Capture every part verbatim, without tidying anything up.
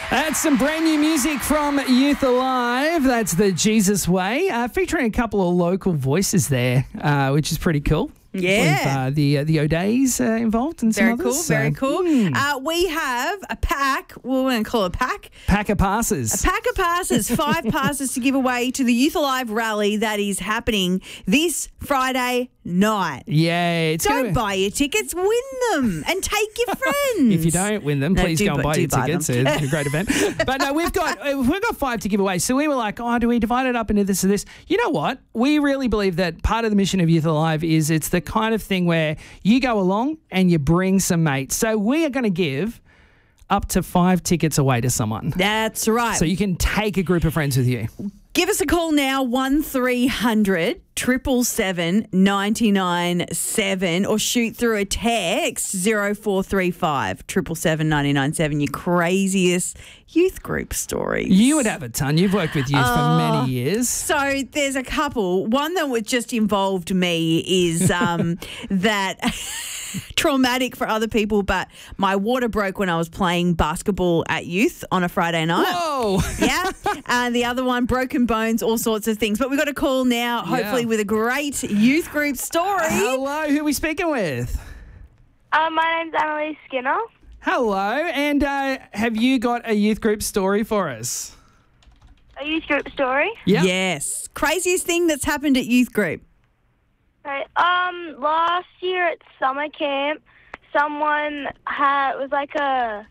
That's some brand new music from Youth Alive. That's the Jesus Way, uh, featuring a couple of local voices there, uh, which is pretty cool. Yeah. With uh, the, uh, the O'Days uh, involved and some Very others. cool, So, very cool. mm, Uh, we have a pack, well, we're going to call it a pack. pack of passes. A pack of passes, five passes to give away to the Youth Alive rally that is happening this Friday night. Yeah. It's Don't gonna, buy your tickets, win them and take your friends. If you don't win them, No, please do go and bu- buy do your buy tickets. them. It's a great event. But no, we've got uh, we've got five to give away. So we were like, oh, do we divide it up into this or this? You know what? We really believe that part of the mission of Youth Alive is it's the kind of thing where you go along and you bring some mates. So we are going to give up to five tickets away to someone. That's right. So you can take a group of friends with you. Give us a call now, one three hundred, seven seven seven, nine nine seven, or shoot through a text, zero four three five, seven seven seven, nine nine seven, your craziest youth group stories. You would have a ton. You've worked with youth Uh, for many years. So there's a couple. One that would just involved me is um, that traumatic for other people, but my water broke when I was playing basketball at youth on a Friday night. Whoa. Yeah. And the other one, broken bones, all sorts of things. But we've got a call now, hopefully Yeah. with a great youth group story. Hello, who are we speaking with? Uh, my name's Annalise Skinner. Hello, and uh, have you got a youth group story for us? A youth group story. Yeah. Yes. Craziest thing that's happened at youth group. Right. Um, last year at summer camp, someone had it was like a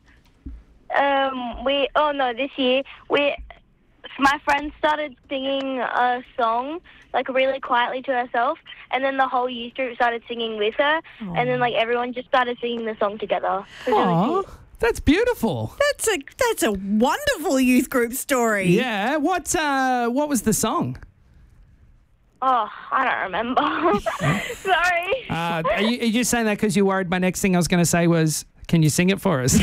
um we oh no this year we my friend started singing a song like really quietly to herself, and then the whole youth group started singing with her, and then like everyone just started singing the song together. It was really Aw, cute. that's beautiful. That's a that's a wonderful youth group story. Yeah. What uh, What was the song? Oh, I don't remember. Sorry. Uh, are, you, are you just saying that because you're worried my next thing I was going to say was, can you sing it for us?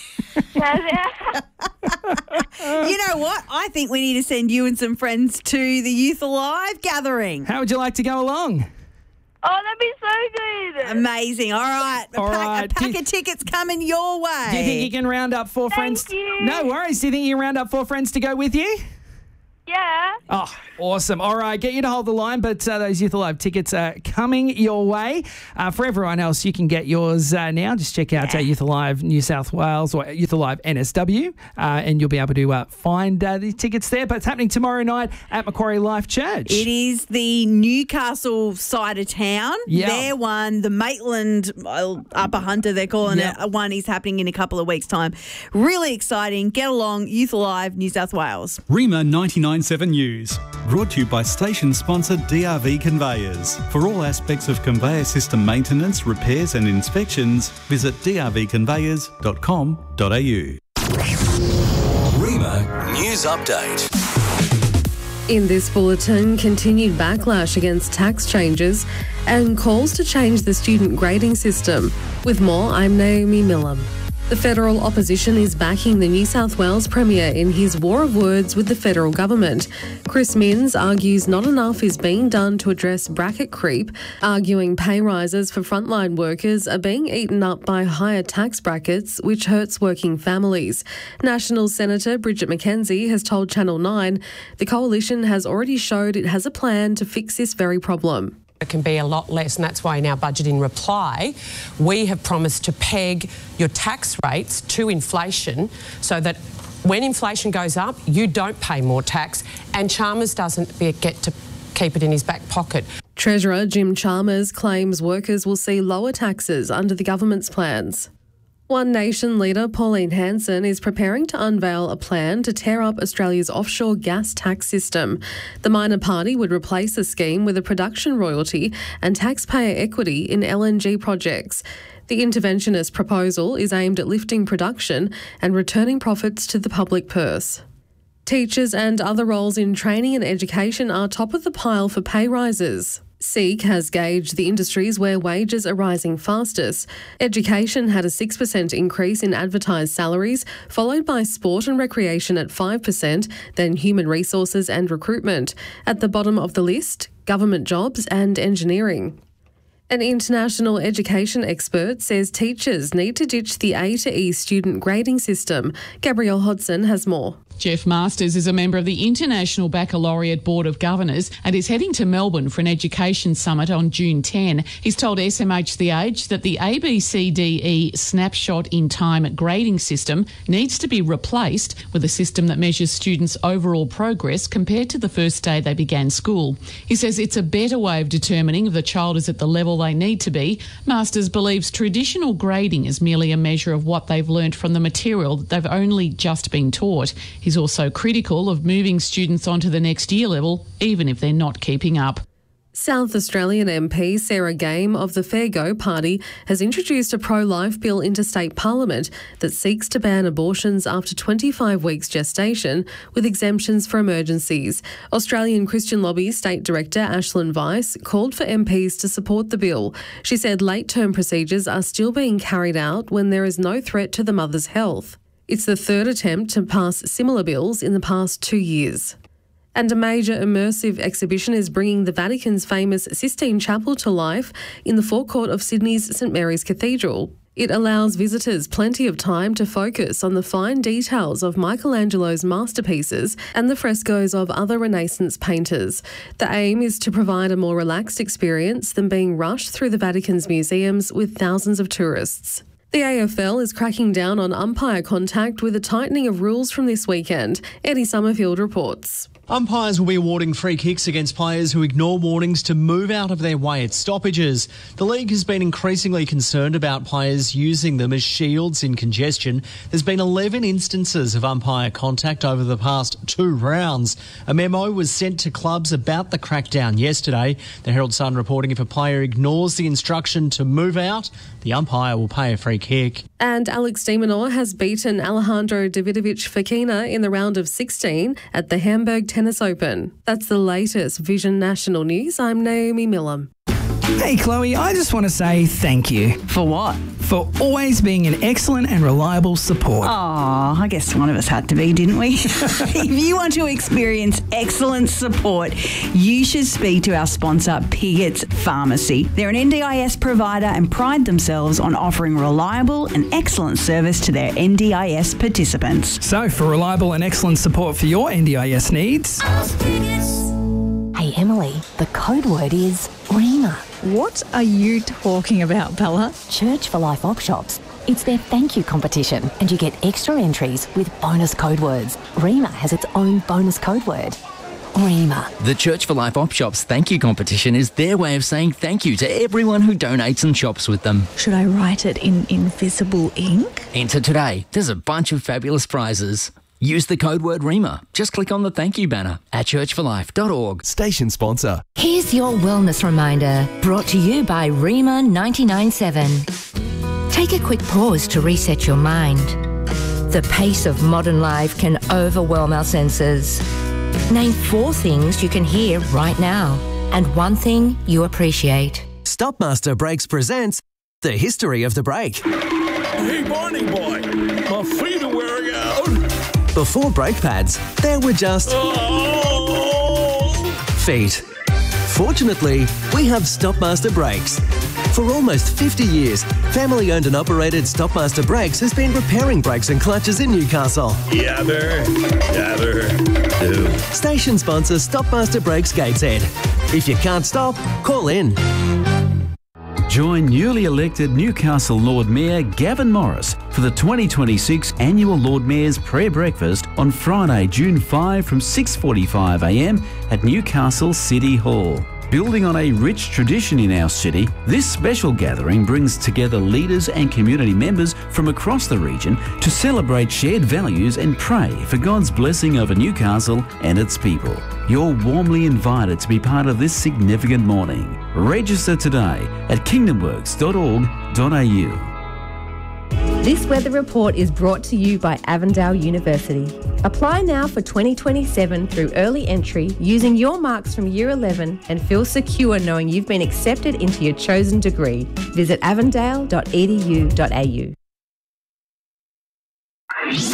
Yeah. You know what? I think we need to send you and some friends to the Youth Alive gathering. How would you like to go along? Oh, that'd be so good. Amazing. All right. A All pack, right. a pack Do- of tickets coming your way. Do you think you can round up four friends? you. No worries. Do you think you can round up four friends to go with you? Yeah. Oh, awesome. All right, get you to hold the line, but uh, those Youth Alive tickets are coming your way. Uh, for everyone else, you can get yours uh, now. Just check out uh, Youth Alive New South Wales or Youth Alive N S W, uh, and you'll be able to uh, find uh, the tickets there. But it's happening tomorrow night at Macquarie Life Church. It is the Newcastle side of town. Yeah. Their one, the Maitland uh, Upper Hunter, they're calling Yeah. it. Uh, One is happening in a couple of weeks' time. Really exciting. Get along, Youth Alive, New South Wales. Rima ninety-nine point seven News. Brought to you by station sponsor D R V Conveyors. For all aspects of conveyor system maintenance, repairs and inspections, visit d r v conveyors dot com dot a u. Rima News Update. In this bulletin, continued backlash against tax changes and calls to change the student grading system. With more, I'm Naomi Millam. The federal opposition is backing the New South Wales Premier in his war of words with the federal government. Chris Minns argues not enough is being done to address bracket creep, arguing pay rises for frontline workers are being eaten up by higher tax brackets, which hurts working families. National Senator Bridget McKenzie has told Channel nine the coalition has already showed it has a plan to fix this very problem. It can be a lot less, and that's why in our budget in reply, we have promised to peg your tax rates to inflation so that when inflation goes up, you don't pay more tax, and Chalmers doesn't be, get to keep it in his back pocket. Treasurer Jim Chalmers claims workers will see lower taxes under the government's plans. One Nation leader Pauline Hanson is preparing to unveil a plan to tear up Australia's offshore gas tax system. The minor party would replace the scheme with a production royalty and taxpayer equity in L N G projects. The interventionist proposal is aimed at lifting production and returning profits to the public purse. Teachers and other roles in training and education are top of the pile for pay rises. SEEK has gauged the industries where wages are rising fastest. Education had a six percent increase in advertised salaries, followed by sport and recreation at five percent, then human resources and recruitment. At the bottom of the list, government jobs and engineering. An international education expert says teachers need to ditch the A to E student grading system. Gabrielle Hodson has more. Jeff Masters is a member of the International Baccalaureate Board of Governors and is heading to Melbourne for an education summit on June tenth. He's told S M H The Age that the A B C D E snapshot in time grading system needs to be replaced with a system that measures students' overall progress compared to the first day they began school. He says it's a better way of determining if the child is at the level they need to be. Masters believes traditional grading is merely a measure of what they've learnt from the material that they've only just been taught. He's also critical of moving students onto the next year level, even if they're not keeping up. South Australian M P Sarah Game of the Fair Go Party has introduced a pro-life bill into state parliament that seeks to ban abortions after twenty-five weeks gestation with exemptions for emergencies. Australian Christian Lobby State Director Ashlyn Weiss called for M Ps to support the bill. She said late-term procedures are still being carried out when there is no threat to the mother's health. It's the third attempt to pass similar bills in the past two years. And a major immersive exhibition is bringing the Vatican's famous Sistine Chapel to life in the forecourt of Sydney's St Mary's Cathedral. It allows visitors plenty of time to focus on the fine details of Michelangelo's masterpieces and the frescoes of other Renaissance painters. The aim is to provide a more relaxed experience than being rushed through the Vatican's museums with thousands of tourists. The A F L is cracking down on umpire contact with a tightening of rules from this weekend. Eddie Summerfield reports. Umpires will be awarding free kicks against players who ignore warnings to move out of their way at stoppages. The league has been increasingly concerned about players using them as shields in congestion. There's been eleven instances of umpire contact over the past two rounds. A memo was sent to clubs about the crackdown yesterday. The Herald Sun reporting if a player ignores the instruction to move out, the umpire will pay a free kick. And Alex de Minaur has beaten Alejandro Davidovich Fokina in the round of sixteen at the Hamburg Tennis Open. That's the latest Vision National News. I'm Naomi Millam. Hey, Chloe, I just want to say thank you. For what? For always being an excellent and reliable support. Oh, I guess one of us had to be, didn't we? If you want to experience excellent support, you should speak to our sponsor, Piggott's Pharmacy. They're an N D I S provider and pride themselves on offering reliable and excellent service to their N D I S participants. So, for reliable and excellent support for your N D I S needs... Hey, Emily, the code word is REMA. What are you talking about, Bella? Church for Life Op Shops. It's their thank you competition, and you get extra entries with bonus code words. REMA has its own bonus code word. REMA. The Church for Life Op Shops thank you competition is their way of saying thank you to everyone who donates and shops with them. Should I write it in invisible ink? Enter today. There's a bunch of fabulous prizes. Use the code word REMA. Just click on the thank you banner at church for life dot org. Station sponsor. Here's your wellness reminder, brought to you by REMA ninety-nine seven. Take a quick pause to reset your mind. The pace of modern life can overwhelm our senses. Name four things you can hear right now and one thing you appreciate. Stopmaster Brakes presents The History of the Brake. Hey, Barney boy, my feet are wearing out. Before brake pads, there were just oh. feet. Fortunately, we have Stopmaster Brakes. For almost fifty years, family-owned and operated Stopmaster Brakes has been repairing brakes and clutches in Newcastle. Yabber, yabber, do. Station sponsor Stopmaster Brakes Gateshead. If you can't stop, call in. Join newly elected Newcastle Lord Mayor Gavin Morris for the twenty twenty-six Annual Lord Mayor's Prayer Breakfast on Friday, June fifth from six forty-five a m at Newcastle City Hall. Building on a rich tradition in our city, this special gathering brings together leaders and community members from across the region to celebrate shared values and pray for God's blessing over Newcastle and its people. You're warmly invited to be part of this significant morning. Register today at kingdom works dot org dot a u. This weather report is brought to you by Avondale University. Apply now for twenty twenty-seven through early entry using your marks from Year eleven and feel secure knowing you've been accepted into your chosen degree. Visit avondale dot e d u dot a u.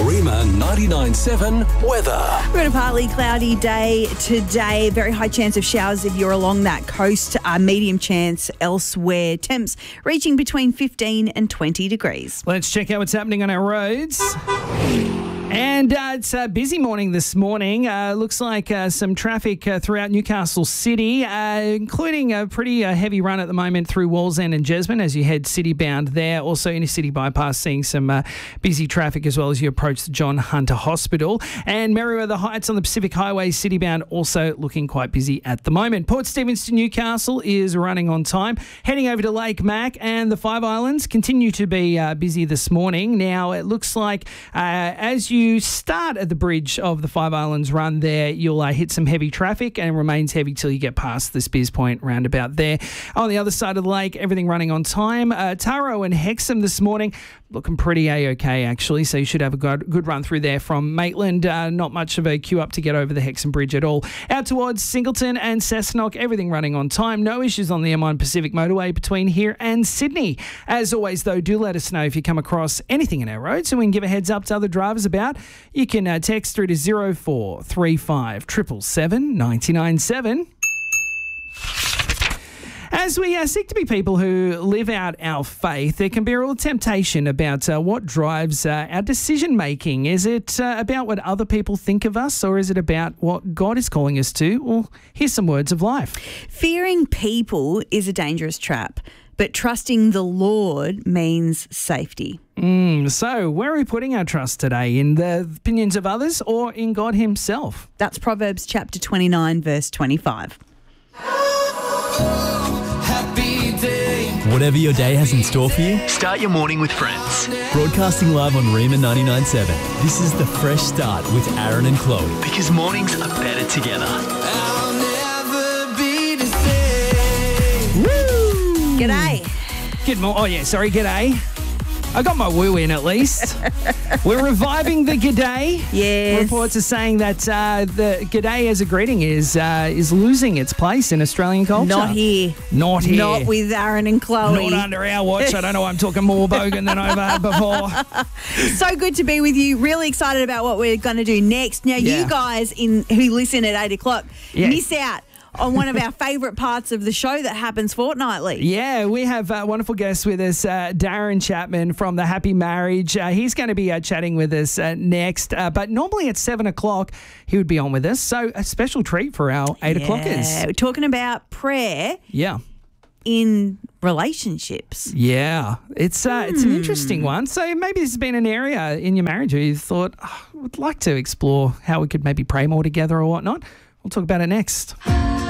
Rima ninety-nine seven weather. We're at a partly cloudy day today. Very high chance of showers if you're along that coast. A medium chance elsewhere. Temps reaching between fifteen and twenty degrees. Let's check out what's happening on our roads. And uh, it's a busy morning this morning. Uh, looks like uh, some traffic uh, throughout Newcastle City, uh, including a pretty uh, heavy run at the moment through Wallsend and Jesmond as you head city-bound there. Also, Inner City Bypass seeing some uh, busy traffic as well as you approach the John Hunter Hospital. And Merriweather Heights on the Pacific Highway city-bound also looking quite busy at the moment. Port Stephens to Newcastle is running on time. Heading over to Lake Mac and the Five Islands continue to be uh, busy this morning. Now, it looks like uh, as you You start at the bridge of the Five Islands run there, you'll uh, hit some heavy traffic and it remains heavy till you get past the Spiz Point roundabout there. On the other side of the lake, everything running on time. Uh, Taro and Hexham this morning looking pretty A-OK actually, so you should have a good, good run through there from Maitland. Uh, not much of a queue up to get over the Hexham Bridge at all. Out towards Singleton and Cessnock, everything running on time. No issues on the M one Pacific Motorway between here and Sydney. As always though, do let us know if you come across anything in our roads so we can give a heads up to other drivers about. You can uh, text through to zero four three five seven seven seven nine nine seven. As we uh, seek to be people who live out our faith, there can be a real temptation about uh, what drives uh, our decision making. Is it uh, about what other people think of us, or is it about what God is calling us to? Well, here's some words of life. Fearing people is a dangerous trap, but trusting the Lord means safety. Mm, so, where are we putting our trust today? In the opinions of others or in God himself? That's Proverbs chapter twenty-nine, verse twenty-five. Whatever your day has in store for you, start your morning with Friends. Broadcasting live on Rima ninety-nine seven. This is the fresh start with Aaron and Chloe. Because mornings are better together. I'll never be the same. Woo! G'day. Good morning. Oh, yeah, sorry, g'day. I got my woo in at least. We're reviving the g'day. Yes. Reports are saying that uh, the g'day as a greeting is uh, is losing its place in Australian culture. Not here. Not here. Not with Aaron and Chloe. Not under our watch. I don't know why I'm talking more bogan than I've had before. So good to be with you. Really excited about what we're going to do next. Now, Yeah. you guys in who listen at eight o'clock Yeah. miss out on one of our favourite parts of the show that happens fortnightly. Yeah, we have a wonderful guest with us, uh, Darren Chapman from The Happy Marriage. Uh, he's going to be uh, chatting with us uh, next. Uh, but normally at seven o'clock, he would be on with us. So a special treat for our eight Yeah, o'clockers. we're talking about prayer Yeah. in relationships. Yeah, it's uh, it's an Hmm. interesting one. So maybe this has been an area in your marriage where you thought, oh, I would like to explore how we could maybe pray more together or whatnot. We'll talk about it next.